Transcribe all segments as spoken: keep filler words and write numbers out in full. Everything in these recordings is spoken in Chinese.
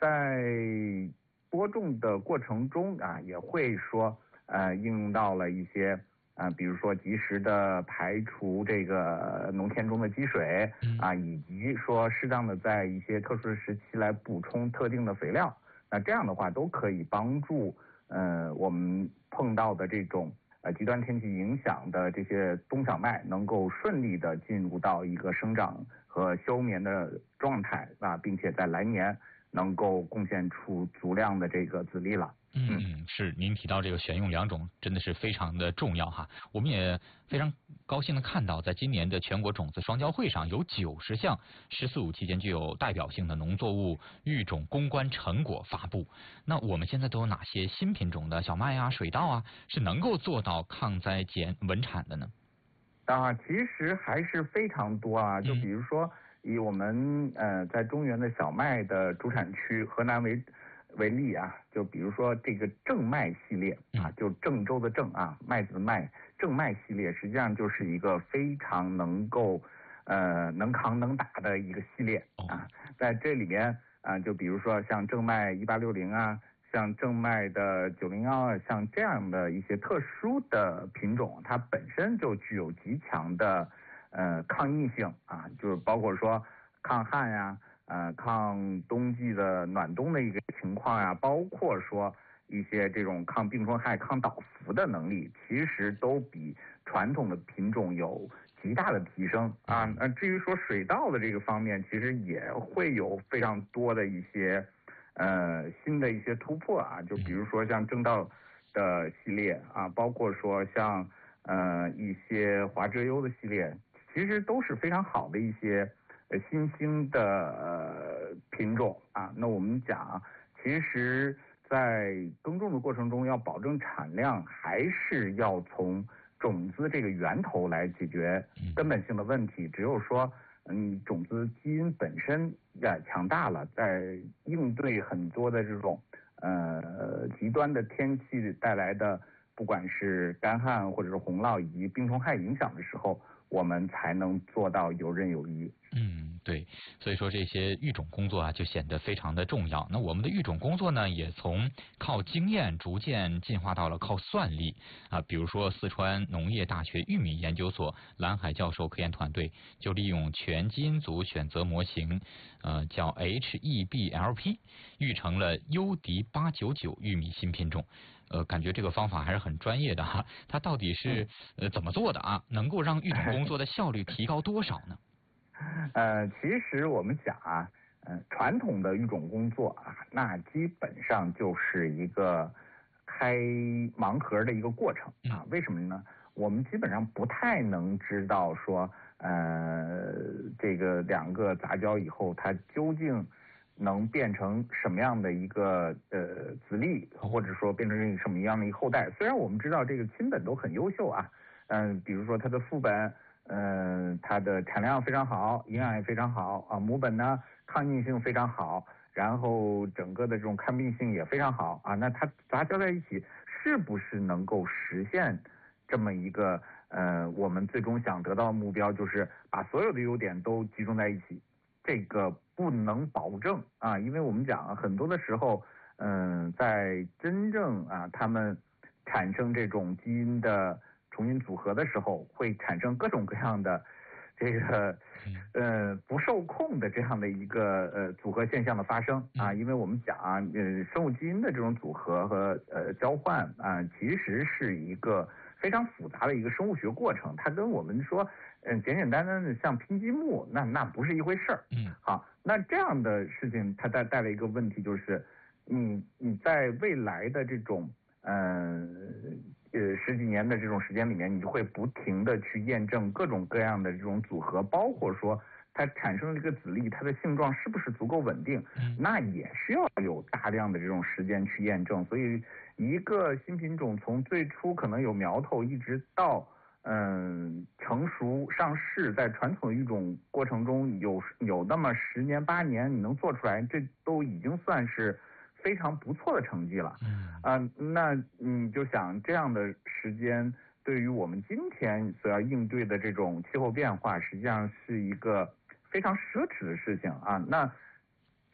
在播种的过程中啊，也会说呃应用到了一些啊、呃，比如说及时的排除这个农田中的积水啊，以及说适当的在一些特殊的时期来补充特定的肥料。那这样的话都可以帮助呃我们碰到的这种呃极端天气影响的这些冬小麦能够顺利的进入到一个生长和休眠的状态啊，并且在来年能够贡献出足量的这个籽粒了。 嗯嗯，是您提到这个选用良种真的是非常的重要哈。我们也非常高兴的看到，在今年的全国种子双交会上，有九十项“十四五”期间具有代表性的农作物育种攻关成果发布。那我们现在都有哪些新品种的小麦啊、水稻啊，是能够做到抗灾减稳产的呢？ 啊，其实还是非常多啊。就比如说，以我们呃在中原的小麦的主产区河南为为例啊，就比如说这个正麦系列啊，就郑州的郑啊，麦子的麦，正麦系列实际上就是一个非常能够呃能扛能打的一个系列啊。在这里面啊，就比如说像正麦一八六零啊，像正麦的九零幺二，像这样的一些特殊的品种，它本身就具有极强的呃抗逆性啊，就是包括说抗旱呀、呃抗冬季的暖冬的一个情况呀，包括说一些这种抗病虫害、抗倒伏的能力，其实都比传统的品种有极大的提升啊。那至于说水稻的这个方面，其实也会有非常多的一些呃新的一些突破啊，就比如说像正道的系列啊，包括说像呃一些华遮优的系列，其实都是非常好的一些呃新兴的呃品种啊。那我们讲，其实在耕种的过程中要保证产量，还是要从种子这个源头来解决根本性的问题。只有说嗯，种子基因本身呀强大了，在应对很多的这种呃极端的天气带来的，不管是干旱或者是洪涝以及病虫害影响的时候，我们才能做到游刃有余。 嗯，对，所以说这些育种工作啊，就显得非常的重要。那我们的育种工作呢，也从靠经验逐渐进化到了靠算力啊。比如说，四川农业大学玉米研究所蓝海教授科研团队就利用全基因组选择模型，呃，叫 H E B L P， 育成了优迪八九九玉米新品种。呃，感觉这个方法还是很专业的哈。它到底是呃怎么做的啊？能够让育种工作的效率提高多少呢？ 呃，其实我们讲啊，呃，传统的育种工作啊，那基本上就是一个开盲盒的一个过程啊。为什么呢？我们基本上不太能知道说，呃，这个两个杂交以后，它究竟能变成什么样的一个呃子粒，或者说变成什么样的一个后代。虽然我们知道这个亲本都很优秀啊，嗯、呃，比如说它的父本。嗯、呃，它的产量非常好，营养也非常好啊。母本呢，抗逆性非常好，然后整个的这种抗病性也非常好啊。那它杂交在一起，是不是能够实现这么一个呃，我们最终想得到的目标，就是把所有的优点都集中在一起？这个不能保证啊，因为我们讲很多的时候，嗯、呃，在真正啊，他们产生这种基因的重新组合的时候，会产生各种各样的这个呃不受控的这样的一个呃组合现象的发生啊。因为我们讲啊，呃生物基因的这种组合和呃交换啊，其实是一个非常复杂的一个生物学过程，它跟我们说嗯、呃、简简单单的像拼积木，那那不是一回事儿。 嗯， 好，那这样的事情它带带来一个问题，就是你你在未来的这种嗯。呃呃，十几年的这种时间里面，你就会不停的去验证各种各样的这种组合，包括说它产生了这个子粒，它的性状是不是足够稳定，那也需要有大量的这种时间去验证。所以，一个新品种从最初可能有苗头，一直到嗯成熟上市，在传统育种过程中有有那么十年八年，你能做出来，这都已经算是非常不错的成绩了。嗯啊、呃，那你就想这样的时间，对于我们今天所要应对的这种气候变化，实际上是一个非常奢侈的事情啊。那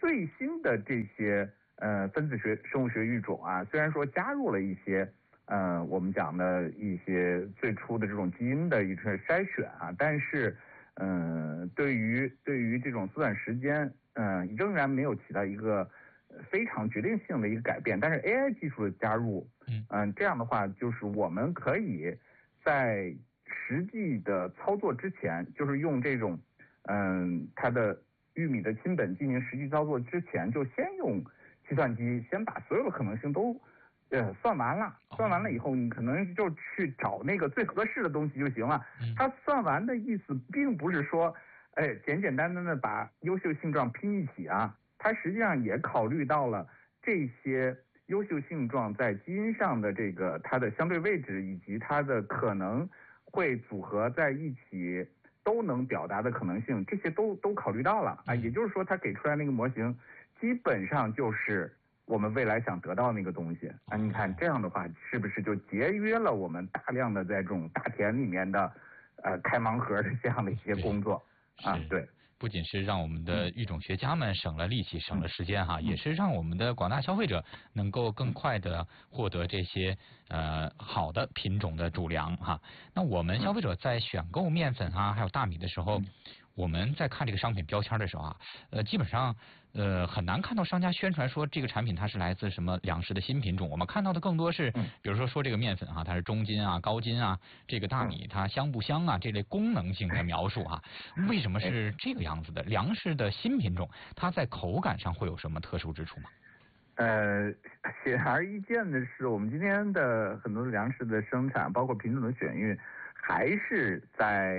最新的这些呃分子学生物学育种啊，虽然说加入了一些呃我们讲的一些最初的这种基因的一个筛选啊，但是嗯、呃，对于对于这种缩短时间，嗯、呃，仍然没有起到一个非常决定性的一个改变。但是 A I 技术的加入，嗯、呃，这样的话，就是我们可以在实际的操作之前，就是用这种嗯、呃、它的玉米的亲本进行实际操作之前，就先用计算机先把所有的可能性都呃算完了，算完了以后，你可能就去找那个最合适的东西就行了。它算完的意思并不是说，哎，简简单单的把优秀性状拼一起啊，它实际上也考虑到了这些优秀性状在基因上的这个它的相对位置以及它的可能会组合在一起。都能表达的可能性，这些都都考虑到了啊，也就是说，它给出来那个模型，基本上就是我们未来想得到那个东西啊。你看这样的话，是不是就节约了我们大量的在这种大田里面的呃开盲盒的这样的一些工作啊？对。 不仅是让我们的育种学家们省了力气、省了时间哈，也是让我们的广大消费者能够更快的获得这些呃好的品种的主粮哈。那我们消费者在选购面粉啊，还有大米的时候，我们在看这个商品标签的时候啊，呃，基本上呃很难看到商家宣传说这个产品它是来自什么粮食的新品种。我们看到的更多是，比如说说这个面粉哈、啊，它是中筋啊、高筋啊，这个大米它香不香啊，这类功能性的描述啊。为什么是这个样子的？粮食的新品种，它在口感上会有什么特殊之处吗？ 呃，显而易见的是，我们今天的很多粮食的生产，包括品种的选育，还是在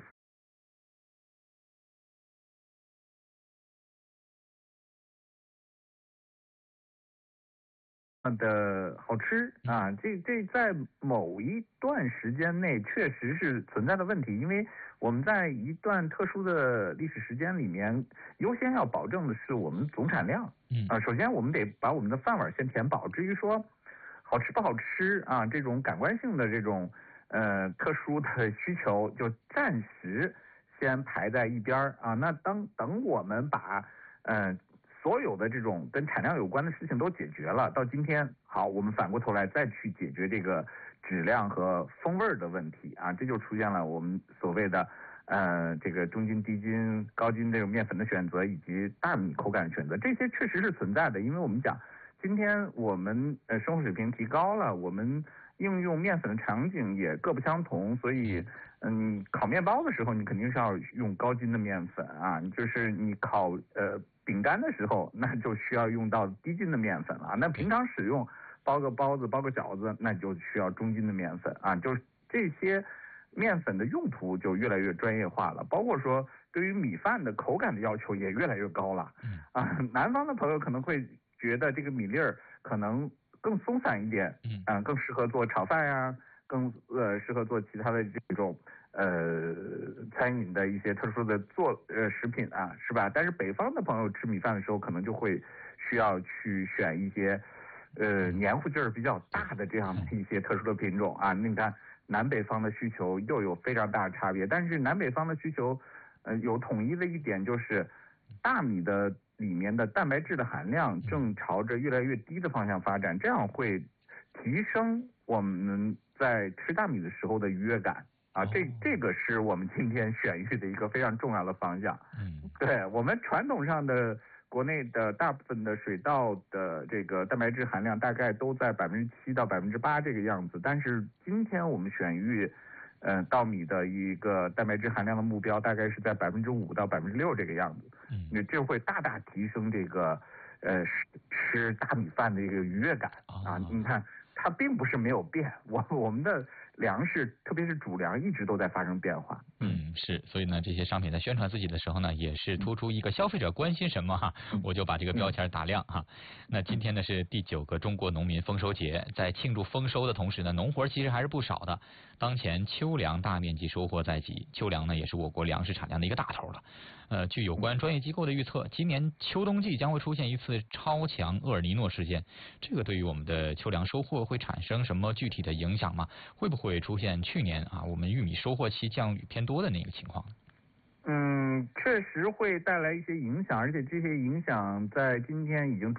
的好吃啊，这这在某一段时间内确实是存在的问题，因为我们在一段特殊的历史时间里面，优先要保证的是我们总产量。啊，首先我们得把我们的饭碗先填饱。至于说好吃不好吃啊，这种感官性的这种呃特殊的需求，就暂时先排在一边啊。那当等我们把嗯。呃所有的这种跟产量有关的事情都解决了，到今天好，我们反过头来再去解决这个质量和风味的问题啊，这就出现了我们所谓的呃这个中筋、低筋、高筋这种面粉的选择，以及大米口感的选择，这些确实是存在的。因为我们讲今天我们呃生活水平提高了，我们应用面粉的场景也各不相同，所以嗯烤面包的时候你肯定是要用高筋的面粉啊，就是你烤呃饼干的时候那就需要用到低筋的面粉了。那平常使用包个包子包个饺子那就需要中筋的面粉啊，就是这些面粉的用途就越来越专业化了，包括说对于米饭的口感的要求也越来越高了啊。南方的朋友可能会觉得这个米粒儿可能更松散一点，嗯，更适合做炒饭呀，更呃适合做其他的这种呃餐饮的一些特殊的做呃食品啊，是吧？但是北方的朋友吃米饭的时候，可能就会需要去选一些呃黏糊劲儿比较大的这样的一些特殊的品种啊。你看南北方的需求又有非常大的差别，但是南北方的需求呃有统一的一点就是大米的里面的蛋白质的含量正朝着越来越低的方向发展，这样会提升我们在吃大米的时候的愉悦感啊，这这个是我们今天选育的一个非常重要的方向。嗯，对我们传统上的国内的大部分的水稻的这个蛋白质含量大概都在百分之七到百分之八这个样子，但是今天我们选育嗯，稻米的一个蛋白质含量的目标大概是在百分之五到百分之六这个样子，嗯，这会大大提升这个呃吃大米饭的一个愉悦感啊。你看，它并不是没有变，我我们的粮食，特别是主粮，一直都在发生变化。 嗯，是，所以呢，这些商品在宣传自己的时候呢，也是突出一个消费者关心什么哈，我就把这个标签打亮哈。那今天呢是第九个中国农民丰收节，在庆祝丰收的同时呢，农活其实还是不少的。当前秋粮大面积收获在即，秋粮呢也是我国粮食产量的一个大头了。呃，据有关专业机构的预测，今年秋冬季将会出现一次超强厄尔尼诺事件，这个对于我们的秋粮收获会产生什么具体的影响吗？会不会出现去年啊我们玉米收获期降雨偏多的那个情况呢？ 嗯，确实会带来一些影响，而且这些影响在今天已经